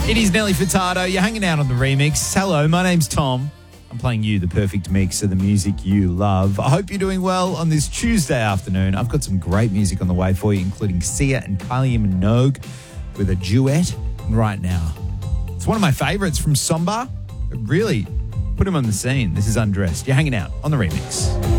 It is Nelly Furtado. You're hanging out on the remix. Hello, my name's Tom. I'm playing you the perfect mix of the music you love. I hope you're doing well on this Tuesday afternoon. I've got some great music on the way for you, including Sia and Kylie Minogue with a duet right now. It's one of my favourites from Somba. It really put him on the scene. This is Undressed. You're hanging out on the remix.